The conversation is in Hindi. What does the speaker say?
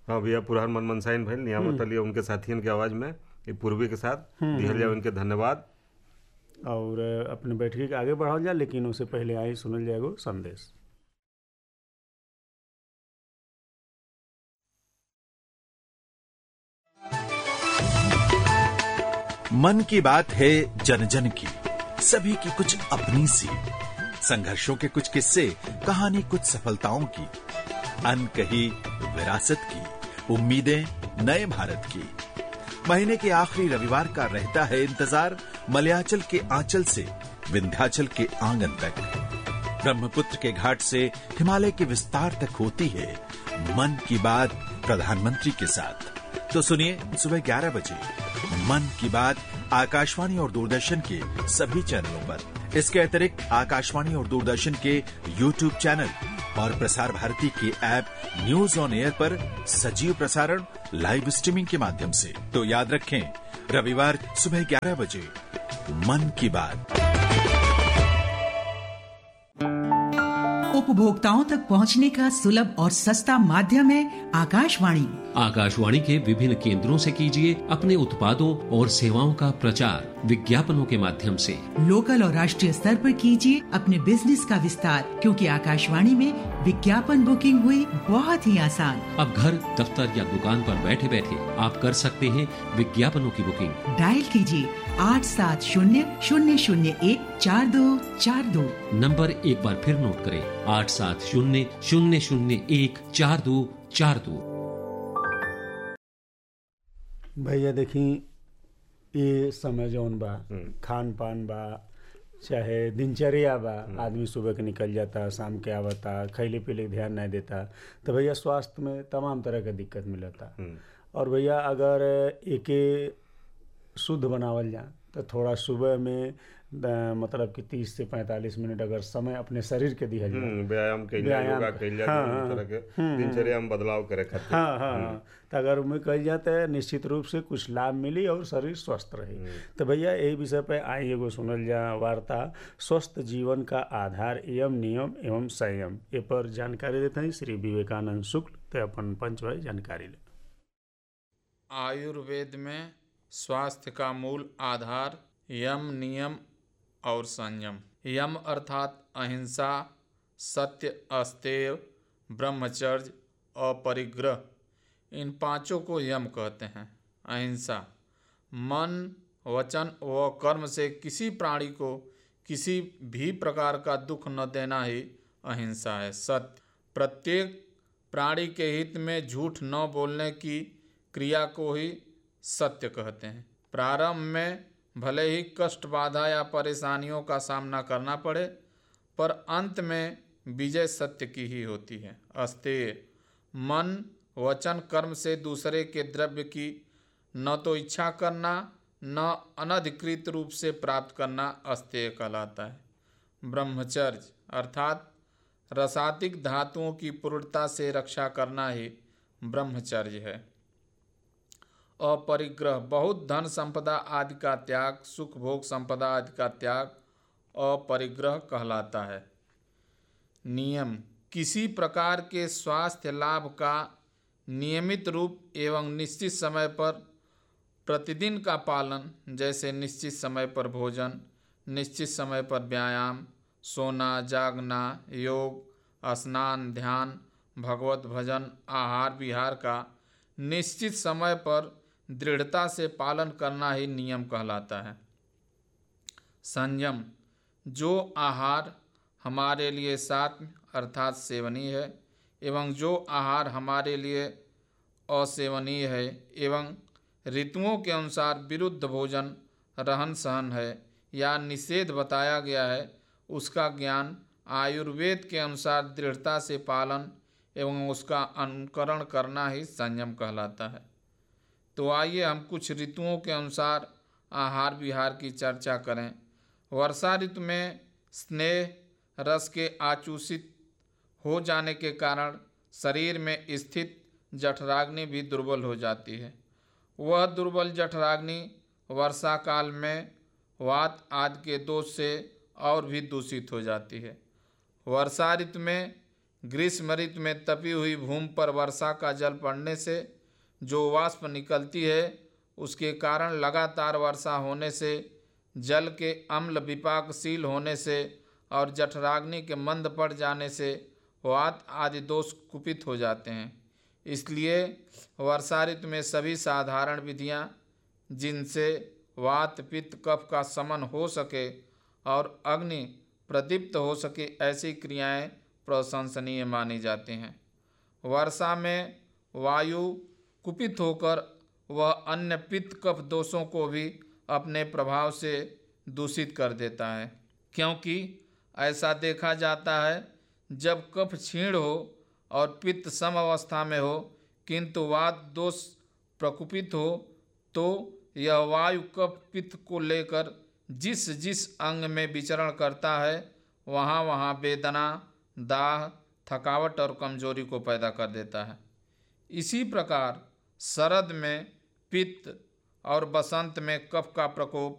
हाँ भैया, पुरहर मन मनसाइन भइल नियामत अली और उनके साथियन के आवाज में ये पूर्वी के साथ दिहल जाए उनके धन्यवाद। और अपने बैठकी के आगे बढ़ाओ जाए, लेकिन उससे पहले आई सुनल जाएगो संदेश। मन की बात है जन जन की, सभी की कुछ अपनी सी, संघर्षों के कुछ किस्से, कहानी कुछ सफलताओं की, अनकही विरासत की, उम्मीदें नए भारत की। महीने के आखिरी रविवार का रहता है इंतजार मलयाचल के आंचल से विंध्याचल के आंगन तक, ब्रह्मपुत्र के घाट से हिमालय के विस्तार तक होती है मन की बात प्रधानमंत्री के साथ। तो सुनिए सुबह 11 बजे मन की बात आकाशवाणी और दूरदर्शन के सभी चैनलों पर। इसके अतिरिक्त आकाशवाणी और दूरदर्शन के YouTube चैनल और प्रसार भारती के ऐप न्यूज ऑन एयर पर सजीव प्रसारण लाइव स्ट्रीमिंग के माध्यम से। तो याद रखें, रविवार सुबह 11 बजे मन की बात। उपभोक्ताओं तक पहुंचने का सुलभ और सस्ता माध्यम है आकाशवाणी। आकाशवाणी के विभिन्न केंद्रों से कीजिए अपने उत्पादों और सेवाओं का प्रचार विज्ञापनों के माध्यम से। लोकल और राष्ट्रीय स्तर पर कीजिए अपने बिजनेस का विस्तार, क्योंकि आकाशवाणी में विज्ञापन बुकिंग हुई बहुत ही आसान। अब घर, दफ्तर या दुकान पर बैठे बैठे आप कर सकते हैं विज्ञापनों की बुकिंग। डायल कीजिए 8700014242। नंबर एक बार फिर नोट करें, 8700014242। भैया देखी, ये समय जौन बा, खान पान बा, चाहे दिनचर्या बा, आदमी सुबह के निकल जाता, शाम के आवता, खैले पीले ध्यान नहीं देता, तो भैया स्वास्थ्य में तमाम तरह के दिक्कत मिलता। और भैया अगर एके शुद्ध बनावल जाए तो थोड़ा सुबह में मतलब कि 30 से 45 मिनट अगर समय अपने शरीर के दिया जाए, व्यायाम कइल जाए, योगा कइल जाए, तरह के दिनचर्या में बदलाव करे खातिर तो अगर उनमें कही जाता है, निश्चित रूप से कुछ लाभ मिली और शरीर स्वस्थ रहे। तो भैया यही विषय पे आई एगो सुनल जा वार्ता, स्वस्थ जीवन का आधार एवं नियम एवं संयम। ये पर जानकारी देते हैं श्री विवेकानंद शुक्ल। तो अपन पंच भाई जानकारी ले। आयुर्वेद में स्वास्थ्य का मूल आधार यम, नियम और संयम। यम अर्थात अहिंसा, सत्य, अस्तेय, ब्रह्मचर्य और परिग्रह, इन पांचों को यम कहते हैं। अहिंसा, मन, वचन व कर्म से किसी प्राणी को किसी भी प्रकार का दुख न देना ही अहिंसा है। सत्य, प्रत्येक प्राणी के हित में झूठ न बोलने की क्रिया को ही सत्य कहते हैं। प्रारंभ में भले ही कष्ट, बाधा या परेशानियों का सामना करना पड़े, पर अंत में विजय सत्य की ही होती है। अस्तेय, मन, वचन, कर्म से दूसरे के द्रव्य की न तो इच्छा करना, न अनधिकृत रूप से प्राप्त करना अस्तेय कहलाता है। ब्रह्मचर्य अर्थात रसातिक धातुओं की पूर्णता से रक्षा करना ही ब्रह्मचर्य है। अपरिग्रह, बहुत धन संपदा आदि का त्याग, सुख भोग संपदा आदि का त्याग अपरिग्रह कहलाता है। नियम, किसी प्रकार के स्वास्थ्य लाभ का नियमित रूप एवं निश्चित समय पर प्रतिदिन का पालन, जैसे निश्चित समय पर भोजन, निश्चित समय पर व्यायाम, सोना, जागना, योग, स्नान, ध्यान, भगवत भजन, आहार विहार का निश्चित समय पर दृढ़ता से पालन करना ही नियम कहलाता है। संयम, जो आहार हमारे लिए सात्म्य अर्थात सेवनीय है एवं जो आहार हमारे लिए असेवनीय है एवं ऋतुओं के अनुसार विरुद्ध भोजन, रहन सहन है या निषेध बताया गया है, उसका ज्ञान आयुर्वेद के अनुसार दृढ़ता से पालन एवं उसका अनुकरण करना ही संयम कहलाता है। तो आइए हम कुछ ऋतुओं के अनुसार आहार विहार की चर्चा करें। वर्षा ऋतु में स्नेह रस के आचूषित हो जाने के कारण शरीर में स्थित जठराग्नि भी दुर्बल हो जाती है। वह दुर्बल जठराग्नि वर्षा काल में वात आदि के दोष से और भी दूषित हो जाती है। वर्षा ऋतु में ग्रीष्म ऋतु में तपी हुई भूमि पर वर्षा का जल पड़ने से जो वाष्प निकलती है, उसके कारण लगातार वर्षा होने से, जल के अम्ल विपाकशील होने से और जठराग्नि के मंद पड़ जाने से वात आदि दोष कुपित हो जाते हैं। इसलिए वर्षा ऋतु में सभी साधारण विधियां जिनसे वात पित्त कफ का शमन हो सके और अग्नि प्रदीप्त हो सके, ऐसी क्रियाएं प्रशंसनीय मानी जाती हैं। वर्षा में वायु कुपित होकर वह अन्य पित्त कफ दोषों को भी अपने प्रभाव से दूषित कर देता है, क्योंकि ऐसा देखा जाता है जब कफ क्षीण हो और पित्त सम अवस्था में हो किंतु वात दोष प्रकुपित हो, तो यह वायु कफ पित्त को लेकर जिस जिस अंग में विचरण करता है वहाँ वहाँ वेदना, दाह, थकावट और कमजोरी को पैदा कर देता है। इसी प्रकार शरद में पित्त और बसंत में कफ का प्रकोप